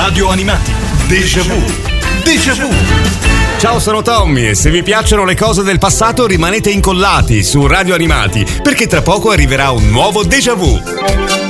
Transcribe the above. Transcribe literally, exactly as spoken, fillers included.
Radio Animati. Déjà vu. Déjà vu. Ciao, sono Tommy e se vi piacciono le cose del passato rimanete incollati su Radio Animati perché tra poco arriverà un nuovo Déjà vu.